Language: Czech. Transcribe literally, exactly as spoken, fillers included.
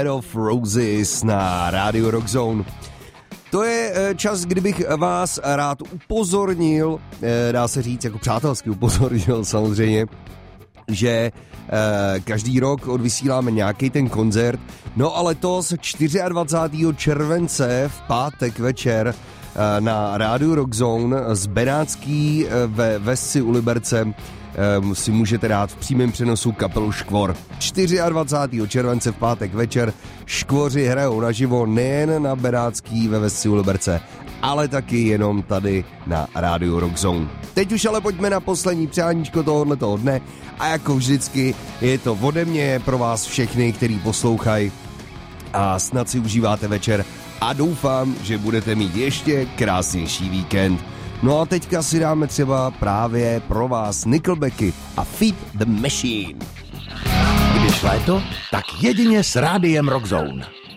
of Roses na rádiu Rockzone. To je čas, kdybych vás rád upozornil, dá se říct jako přátelsky upozornil samozřejmě, že každý rok odvysíláme nějaký ten koncert, no ale to z dvacátého čtvrtého července v pátek večer na rádiu Rockzone z Benátský ve Vesci u Liberce si můžete dát v přímém přenosu kapelu Škvor. dvacátého čtvrtého července v pátek večer Škvoři hrajou naživo nejen na Benátský ve Vesci u Liberce, ale taky jenom tady na rádiu Rockzone. Teď už ale pojďme na poslední přáníčko tohoto dne a jako vždycky je to ode mě pro vás všechny, který poslouchají a snad si užíváte večer a doufám, že budete mít ještě krásnější víkend. No a teďka si dáme třeba právě pro vás Nickelbacky a Feed the Machine. Když léto, tak jedině s rádiem Rockzone.